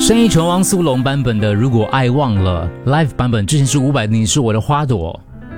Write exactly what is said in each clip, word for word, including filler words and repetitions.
声艺拳王苏龙版本的《如果爱忘了》Live 版本之前是伍佰的《你是我的花朵》。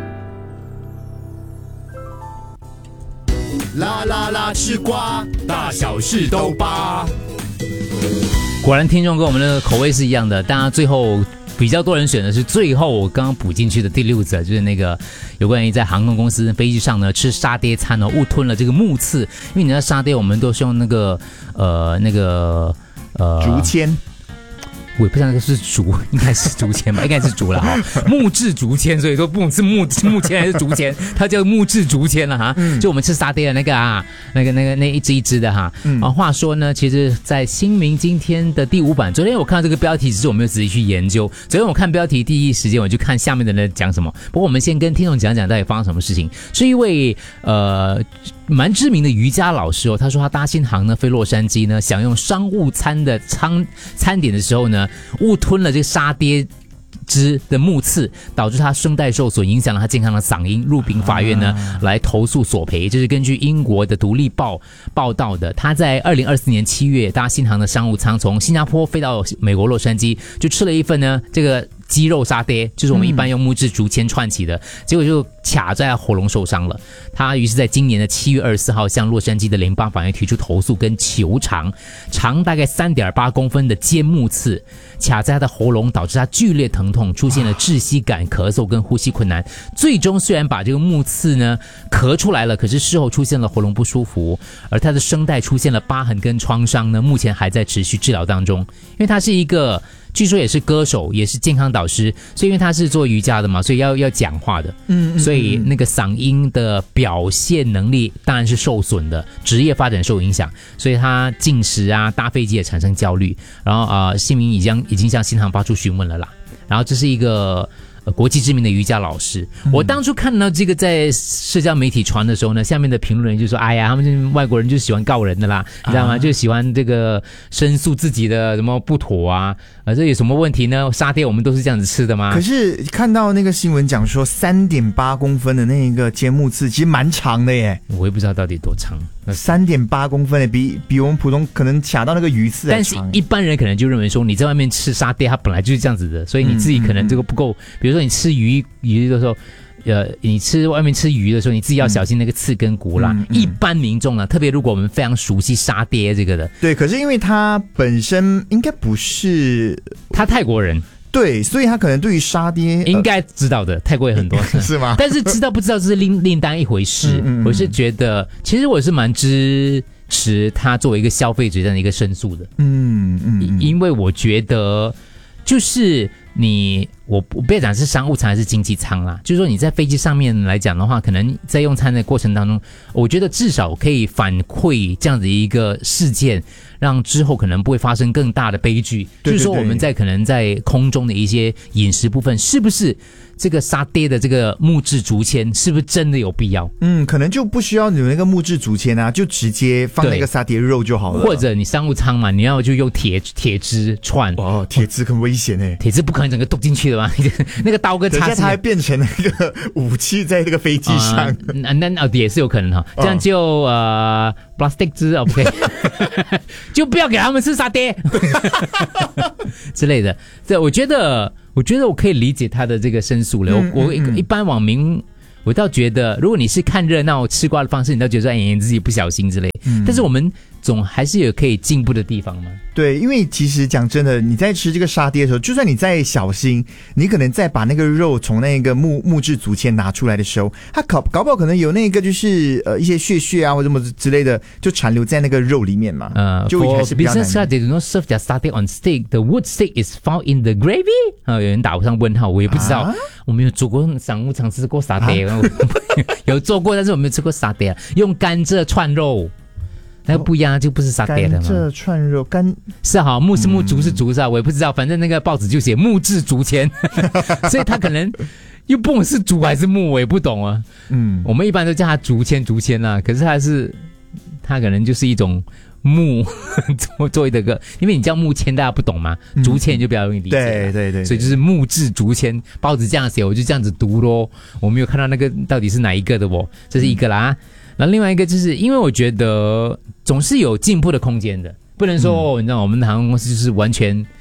啦啦啦，吃瓜，大小事都扒。 果然听众跟我们的口味是一样的，大家最后比较多人选的是最后我刚刚补进去的第六则，就是那个有关于在航空公司飞机上呢吃沙爹餐呢误吞了这个木刺，因为你知道沙爹我们都是用那个呃那个呃竹签。 我也不知道那个是竹，应该是竹签吧，应该是竹了哈，木质竹签，所以说不是木木签还是竹签，它叫木质竹签了哈。嗯、就我们吃沙爹的那个啊，那个那个那一只一只的哈。嗯、啊，话说呢，其实，在新民今天的第五版，昨天我看到这个标题，只是我没有仔细去研究。昨天我看标题第一时间我就看下面的人讲什么。不过我们先跟听众讲讲到底发生什么事情。是一位呃。蛮知名的瑜伽老师哦，他说他搭新航呢飞洛杉矶呢，享用商务餐的餐餐点的时候呢，误吞了这个沙爹汁的木刺，导致他声带受损，影响了他健康的嗓音，入禀法院呢、啊、来投诉索赔。这是根据英国的独立报报道的。他在二零二四年七月搭新航的商务舱从新加坡飞到美国洛杉矶，就吃了一份呢这个鸡肉沙爹，就是我们一般用木质竹签串起的，嗯、结果就卡在喉咙受伤了。他于是在今年的七月二十四号向洛杉矶的联邦法院提出投诉跟求偿，长大概三点八公分的尖木刺卡在他的喉咙，导致他剧烈疼痛，出现了窒息感、咳嗽跟呼吸困难。最终虽然把这个木刺呢咳出来了，可是事后出现了喉咙不舒服，而他的声带出现了疤痕跟创伤呢，目前还在持续治疗当中。因为他是一个据说也是歌手，也是健康导师，所以因为他是做瑜伽的嘛，所以要要讲话的，嗯，所以那个嗓音的表现能力当然是受损的，职业发展受影响，所以他进食啊、搭飞机也产生焦虑，然后啊、呃，姓名已经已经向新航发出询问了啦，然后这是一个。呃，国际知名的瑜伽老师，我当初看到这个在社交媒体传的时候呢，下面的评论人就说：“哎呀，他们外国人就喜欢告人的啦，你知道吗？啊、就喜欢这个申诉自己的什么不妥啊，呃，这有什么问题呢？沙爹我们都是这样子吃的吗？” 可是看到那个新闻讲说，三点八公分的那个尖木刺其实蛮长的耶， 我也不知道到底多长。 三点八公分的，比比我们普通可能卡到那个鱼刺还长。 但是一般人可能就认为说，你在外面吃沙爹，它本来就是这样子的，所以你自己可能这个不够。嗯嗯嗯比如说你吃鱼鱼的时候，呃，你吃外面吃鱼的时候，你自己要小心那个刺跟骨啦。嗯嗯、一般民众呢，特别如果我们非常熟悉沙爹这个的， 对，可是因为它本身应该不是他泰国人。 对，所以他可能对于沙爹应该知道的，泰国也很多是吗？ 但是知道不知道这是另另当一回事。嗯嗯嗯我是觉得，其实我是蛮支持他作为一个消费者这样的一个申诉的。嗯嗯, 嗯，因为我觉得就是你，我我不要讲是商务舱还是经济舱啦，就是说你在飞机上面来讲的话，可能在用餐的过程当中，我觉得至少可以反馈这样子一个事件。让之后可能不会发生更大的悲剧，对对对就是说我们在可能在空中的一些饮食部分，是不是这个沙爹的这个木质竹签是不是真的有必要？ 嗯，可能就不需要有那个木质竹签啊，就直接放那个沙爹肉就好了。 或者你商务舱嘛，你要就用铁铁枝串。 哦，铁枝很危险诶， 铁枝不可能整个剁进去的嘛，那个刀跟叉。 等下它还变成那个武器在这个飞机上，呃、 那那也是有可能哈。这样就、哦、呃 plastic 枝 OK。就不要给他们吃沙爹之类的，这我觉得，我觉得我可以理解他的这个申诉了。嗯、我我一般网民，我倒觉得，如果你是看热闹吃瓜的方式，你倒觉得说哎你自己不小心之类。嗯、但是我们总还是有可以进步的地方嘛。 对，因为其实讲真的，你在吃这个沙爹的时候，就算你再小心，你可能再把那个肉从那个木木质竹签拿出来的时候，它搞搞不好可能有那个就是呃一些血血啊或者什么之类的，就残留在那个肉里面嘛。呃，就还是比较难。 For business class, they do not serve their satay on stick. The wood stick is found in the gravy. 啊，有人打上问号，我也不知道。啊、我没有做过商务舱吃过沙爹，啊、有做过，但是我没有吃过沙爹。用甘蔗串肉。那个不一样，就不是沙爹的嘛。 甘蔗串肉干是好木是木，竹是竹是啊，我也不知道，反正那个报纸就写木质竹签，所以他可能又不懂是竹还是木，我也不懂啊。嗯，我们一般都叫它竹签竹签啦，可是它是它可能就是一种木作作为的个，因为你叫木签大家不懂嘛，竹签就比较容易理解。 对对 对, 对， 所以就是木质竹签，报纸这样写，我就这样子读咯。我没有看到那个到底是哪一个的哦，这是一个啦。嗯那另外一个就是因为我觉得总是有进步的空间的，不能说、嗯、你知道我们的航空公司就是完全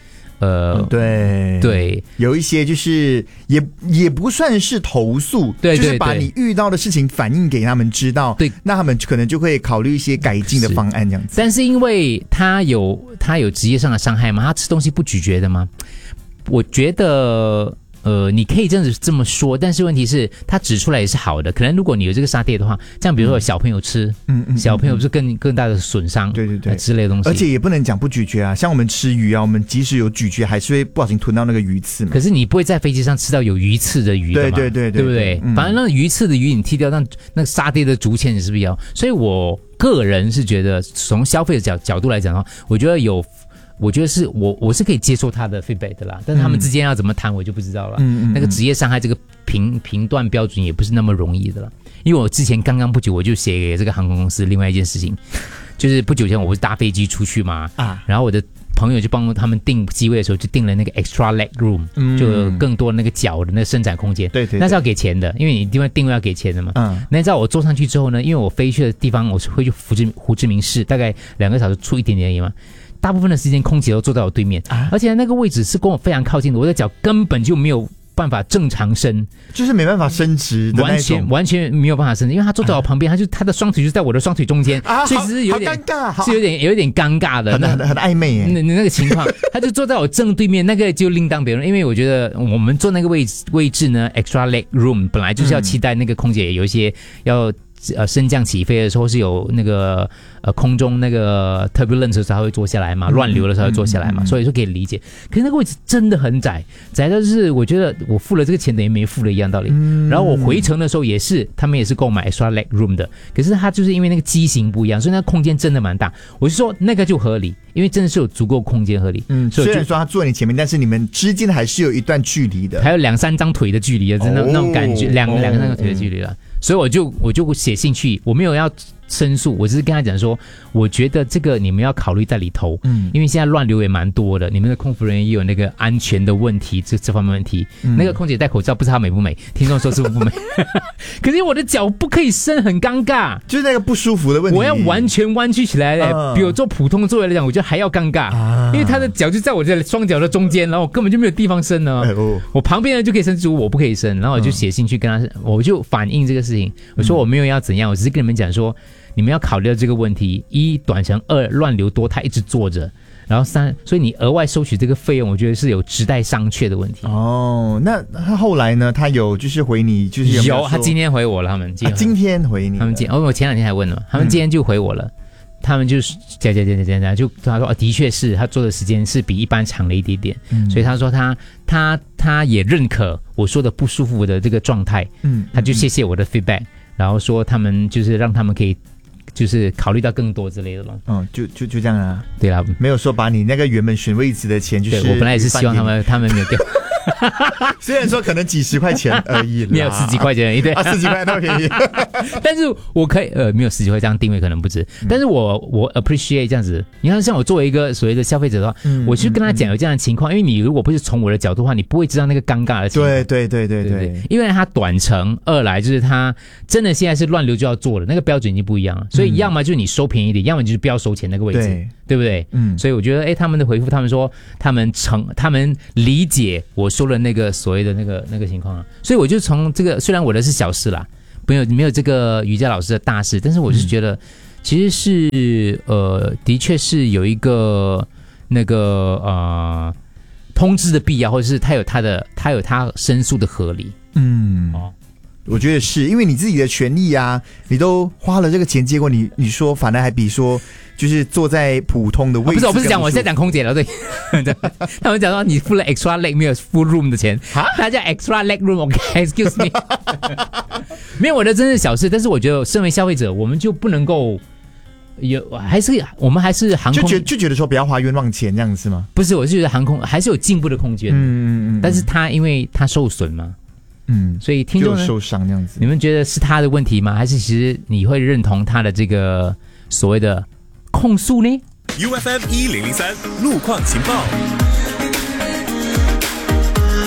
呃， 嗯、对对， 有一些就是也也不算是投诉， 对对对， 就是把你遇到的事情反映给他们知道， 对， 那他们可能就会考虑一些改进的方案这样子。 但是因为他有他有职业上的伤害嘛，他吃东西不咀嚼的吗？我觉得。呃，你可以这样子这么说，但是问题是，它指出来也是好的。可能如果你有这个沙爹的话，像比如说小朋友吃，嗯嗯，小朋友不是更更大的损伤， 对对对、呃、 之类的东西。 而且也不能讲不咀嚼啊，像我们吃鱼啊，我们即使有咀嚼，还是会不小心吞到那个鱼刺嘛。 可是你不会在飞机上吃到有鱼刺的鱼的嘛？ 对对对 对, 对，对不对？嗯、反正那鱼刺的鱼你剔掉，那那个沙爹的竹签你是不是要？所以我个人是觉得，从消费者角角度来讲的话，我觉得有。我觉得是我我是可以接受他的 feedback 的啦，但是他们之间要怎么谈我就不知道了。嗯嗯，那个职业伤害这个评评断标准也不是那么容易的了，因为我之前刚刚不久我就写给这个航空公司另外一件事情，就是不久前我不是搭飞机出去嘛，啊，然后我的朋友就帮他们订机位的时候就订了那个 extra leg room，嗯、就有更多那个脚的那个伸展空间，对 对, 对，那是要给钱的，因为你地方定位要给钱的嘛。嗯，那你知道我坐上去之后呢，因为我飞去的地方我是会去胡志胡志明市，大概两个小时出一点点而已嘛。大部分的时间空姐都坐在我对面、啊、而且那个位置是跟我非常靠近的，我的脚根本就没有办法正常伸， 就是没办法伸直的那种， 完全完全没有办法伸直，因为他坐在我旁边、啊、他就他的双腿就在我的双腿中间、啊、所以是有点是有点有一点尴尬的， 很很很暧昧耶， 那那个情况他就坐在我正对面，那个就另当别论，因为我觉得我们坐那个位置位置呢 extra leg room 本来就是要期待那个空姐有一些要呃升降起飞的时候是有那个呃空中那个 turbulence 的时候才会坐下来嘛，乱流的时候会坐下来嘛，嗯嗯嗯、所以说可以理解。可是那个位置真的很窄，窄到就是我觉得我付了这个钱等于没付了一样道理。嗯、然后我回程的时候也是，他们也是购买 extra leg room 的，可是他就是因为那个机型不一样，所以那个空间真的蛮大。我就说那个就合理，因为真的是有足够空间合理。 嗯，虽然说他坐你前面，但是你们之间还是有一段距离的， 还有两三张腿的距离啊，真的、哦、那种感觉，两两个三个腿的距离了。嗯所以我就我就写信去，我没有要申诉，我只是跟他讲说，我觉得这个你们要考虑在里头，嗯，因为现在乱流也蛮多的，你们的空服人员也有那个安全的问题，这这方面问题。嗯、那个空姐戴口罩，不知道美不美？听众说是不美，可是我的脚不可以伸，很尴尬， 就是那个不舒服的问题。 我要完全弯曲起来嘞，嗯、比我做普通座位来讲，我觉得还要尴尬，啊、因为他的脚就在我这双脚的中间，然后我根本就没有地方伸呢。哎哦、我旁边人就可以伸，只有我不可以伸，然后我就写信去跟他，我就反映这个事情，我说我没有要怎样，我只是跟你们讲说。你们要考虑到这个问题：一短程，二乱流多，他一直坐着，然后三，所以你额外收取这个费用，我觉得是有直带商榷的问题。 哦，那他后来呢？他有就是回你，就是有, 有, 有他今天回我了，他们今天、 啊、今天回你， 他们今哦，我前两天还问了，他们今天就回我了。嗯、他们就是讲讲讲讲讲，就他说、哦、的确是他做的时间是比一般长了一点点，嗯、所以他说他他他也认可我说的不舒服的这个状态，嗯，他就谢谢我的 feedback，、嗯、然后说他们就是让他们可以。就是考虑到更多之类的了， 嗯，就就就这样啊， 对啦， 没有说把你那个原本选位置的钱，就是我本来也是希望他们他们没有掉， 虽然说可能几十块钱而已啦， 没有十几块钱而已，对啊，十几块那么便宜， 但是我可以呃没有十几块这样定位可能不止，嗯、但是我我 appreciate 这样子，你看像我作为一个所谓的消费者的话，嗯、我去跟他讲有这样的情况，因为你如果不是从我的角度的话，你不会知道那个尴尬的情况， 对对对对 对, 对, 对， 因为他短程，二来就是他真的现在是乱流就要做了，那个标准已经不一样了，所以要么就是你收便宜一点，要么就是不要收钱那个位置，对, 对不对？嗯，所以我觉得，哎，他们的回复，他们说他们成，他们理解我说的那个所谓的那个那个情况啊，所以我就从这个，虽然我的是小事啦，没有没有这个瑜伽老师的大事，但是我是觉得，嗯、其实是呃，的确是有一个那个呃通知的必要，或者是他有他的他有他申诉的合理，嗯，哦。 我觉得是因为你自己的权利啊，你都花了这个钱，结果你你说反而还比说就是坐在普通的位置、 啊、不是我不是讲我在讲空姐了，对，他们讲说你付了 extra leg 没有 full room 的钱，他叫 extra leg room，OK，excuse、okay, me， 没有我的真是小事，但是我觉得身为消费者，我们就不能够有还是我们还是航空就觉就觉得说不要花冤枉钱这样子吗？ 不是，我是觉得航空还是有进步的空间，嗯嗯嗯，但是他因为他受损嘛。嗯，所以听众就受伤这样子， 你们觉得是他的问题吗？还是其实你会认同他的这个所谓的控诉呢 ？U F M 一零零三路况情报。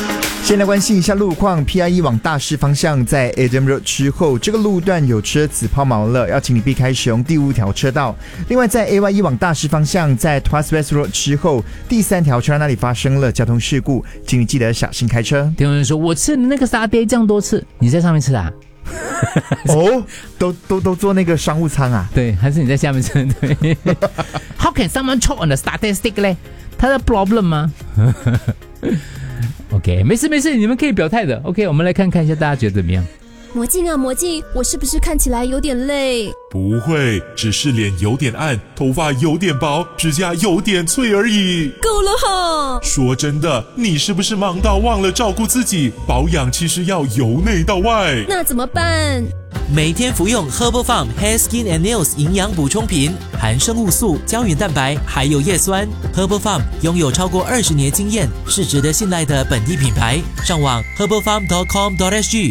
先来关心一下路况 ，P I E 往大市方向在 Adam Road 之后，这个路段有车子抛锚了，要请你避开使用第五条车道。另外，在 A Y E 往大市方向在 Tuas West Road 之后，第三条车道那里发生了交通事故，请你记得小心开车。 听人说我吃的那个沙爹这样多次，你在上面吃啊？ 哦，都都都坐那个商务舱啊？ 对，还是你在下面吃？对。How can someone choke on the starter stick 嘞？他的 problem 吗？OK， 没事没事，你们可以表态的。OK， 我们来看看一下大家觉得怎么样。 魔镜啊魔镜，我是不是看起来有点累？ 不会，只是脸有点暗，头发有点薄，指甲有点脆而已。 够了哈！ 说真的，你是不是忙到忘了照顾自己？保养其实要由内到外。 那怎么办？ 每天服用 Herbal Farm Hair Skin and Nails 营养补充品，含生物素、胶原蛋白，还有叶酸。Herbal Farm 拥有超过二十年经验，是值得信赖的本地品牌。上网 herbal farm dot com dot s g。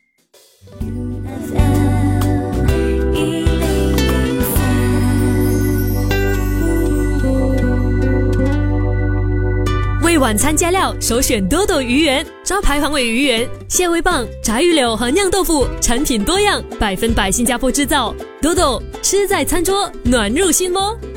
为晚餐加料，首选多多鱼圆，招牌黄尾鱼圆、蟹味棒、炸鱼柳和酿豆腐，产品多样，百分百新加坡制造。多多吃在餐桌，暖入心窝。